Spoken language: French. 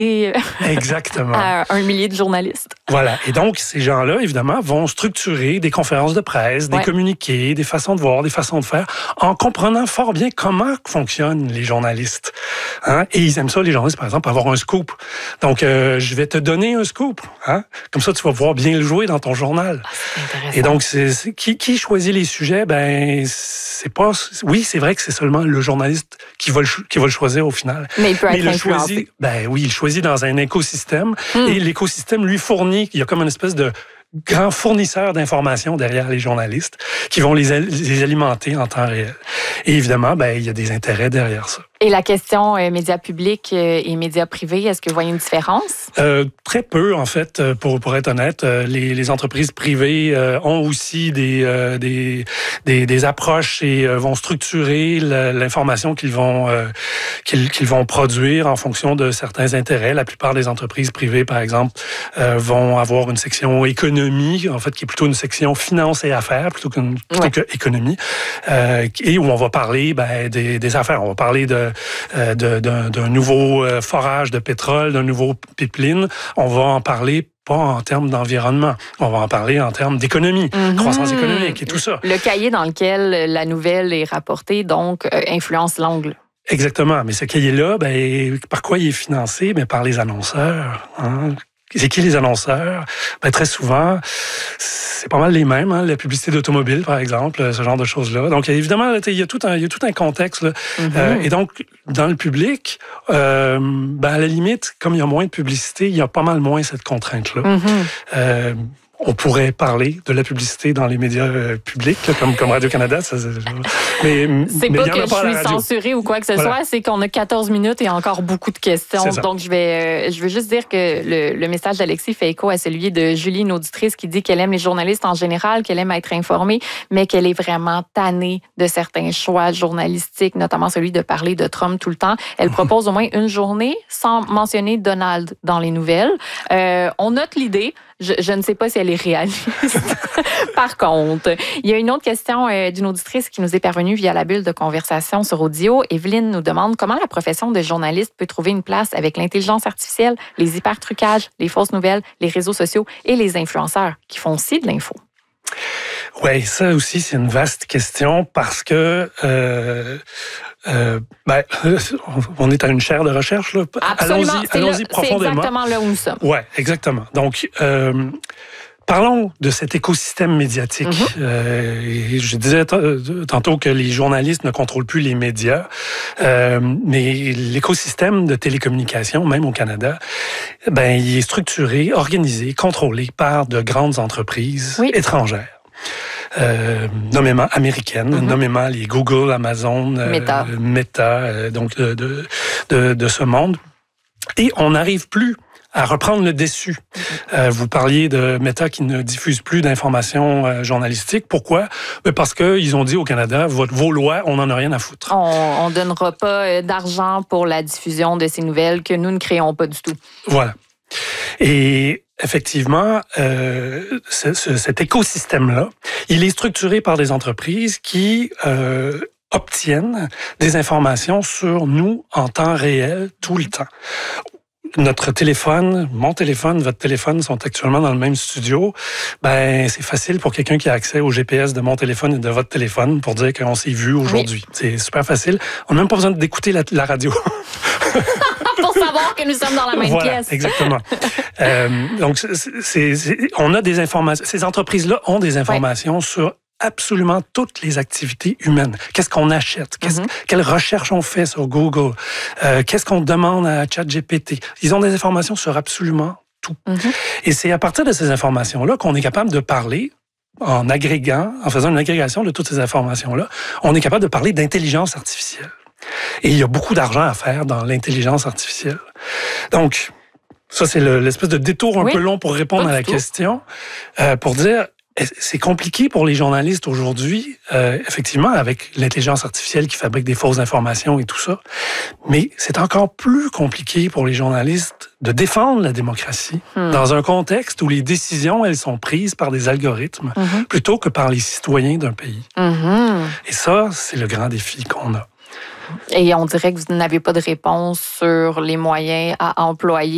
Exactement. à 1 millier de journalistes. Voilà. Et donc, ces gens-là, évidemment, vont structurer des conférences de presse, des communiqués, des façons de voir, des façons de faire, en comprenant fort bien comment fonctionnent les journalistes. Hein? Et ils aiment ça, les journalistes, par exemple, avoir un scoop. Donc, je vais te donner un scoop. Hein? Comme ça, tu vas pouvoir bien le jouer dans ton journal. C'est intéressant. Et donc, qui choisit les sujets? Ben, c'est pas... Oui, c'est vrai que c'est seulement le journaliste qui va le choisir au final. Mais il peut être influencé. Ben oui, il choisit dans un écosystème et l'écosystème lui fournit, il y a comme une espèce de grand fournisseur d'informations derrière les journalistes qui vont les alimenter en temps réel. Et évidemment, ben, il y a des intérêts derrière ça. Et la question médias publics et médias privés, est-ce que vous voyez une différence? Très peu, en fait, pour être honnête. Les entreprises privées ont aussi des approches et vont structurer l'information qu'ils vont produire en fonction de certains intérêts. La plupart des entreprises privées, par exemple, vont avoir une section économie, en fait, qui est plutôt une section finance et affaires, plutôt que économie, et où on va parler des affaires. On va parler d'un nouveau forage de pétrole, d'un nouveau pipeline. On va en parler pas en termes d'environnement. On va en parler en termes d'économie, croissance économique et tout ça. Le cahier dans lequel la nouvelle est rapportée, donc, influence l'angle. Exactement. Mais ce cahier-là, ben, par quoi il est financé? Ben, par les annonceurs. Hein? C'est qui les annonceurs? Ben, très souvent, c'est pas mal les mêmes. Hein? La publicité d'automobile, par exemple, ce genre de choses-là. Donc, évidemment, il y a tout un contexte. Là. Et donc, dans le public, ben, à la limite, comme il y a moins de publicité, il y a pas mal moins cette contrainte-là. On pourrait parler de la publicité dans les médias publics, là, comme Radio-Canada. Mais c'est pas que je suis censurée ou quoi que ce soit, c'est qu'on a 14 minutes et encore beaucoup de questions. Donc, je veux juste dire que le message d'Alexis fait écho à celui de Julie, une auditrice, qui dit qu'elle aime les journalistes en général, qu'elle aime être informée, mais qu'elle est vraiment tannée de certains choix journalistiques, notamment celui de parler de Trump tout le temps. Elle propose au moins une journée sans mentionner Donald dans les nouvelles. On note l'idée. Je ne sais pas si elle est réaliste. Par contre, il y a une autre question d'une auditrice qui nous est parvenue via la bulle de conversation sur audio. Evelyne nous demande comment la profession de journaliste peut trouver une place avec l'intelligence artificielle, les hypertrucages, les fausses nouvelles, les réseaux sociaux et les influenceurs qui font aussi de l'info. Oui, ça aussi, c'est une vaste question parce que ben, on est à une chaire de recherche. Là. Absolument. Allons-y profondément. C'est exactement là où nous sommes. Oui, exactement. Donc, parlons de cet écosystème médiatique. Je disais tantôt que les journalistes ne contrôlent plus les médias, mais l'écosystème de télécommunications, même au Canada, ben, il est structuré, organisé, contrôlé par de grandes entreprises étrangères. Nommément américaines, nommément les Google, Amazon, Meta, donc de ce monde. Et on n'arrive plus à reprendre le dessus. Vous parliez de Meta qui ne diffuse plus d'informations journalistiques. Pourquoi? Parce qu'ils ont dit au Canada, vos lois, on n'en a rien à foutre. On ne donnera pas d'argent pour la diffusion de ces nouvelles que nous ne créons pas du tout. Voilà. Et effectivement, cet écosystème-là, il est structuré par des entreprises qui obtiennent des informations sur nous en temps réel, tout le temps. Notre téléphone, mon téléphone, votre téléphone sont actuellement dans le même studio. Ben, c'est facile pour quelqu'un qui a accès au GPS de mon téléphone et de votre téléphone pour dire qu'on s'est vu aujourd'hui. C'est super facile. On n'a même pas besoin d'écouter la radio. Pour savoir que nous sommes dans la même pièce. Exactement. Donc, on a des informations. Ces entreprises-là ont des informations sur absolument toutes les activités humaines. Qu'est-ce qu'on achète? Quelles recherches on fait sur Google? Qu'est-ce qu'on demande à ChatGPT? Ils ont des informations sur absolument tout. Et c'est à partir de ces informations-là qu'on est capable de parler en faisant une agrégation de toutes ces informations-là, on est capable de parler d'intelligence artificielle. Et il y a beaucoup d'argent à faire dans l'intelligence artificielle. Donc, ça, c'est l'espèce de détour un peu long pour répondre à la question, pour dire, c'est compliqué pour les journalistes aujourd'hui, effectivement, avec l'intelligence artificielle qui fabrique des fausses informations et tout ça. Mais c'est encore plus compliqué pour les journalistes de défendre la démocratie dans un contexte où les décisions, elles sont prises par des algorithmes plutôt que par les citoyens d'un pays. Et ça, c'est le grand défi qu'on a. Et on dirait que vous n'avez pas de réponse sur les moyens à employer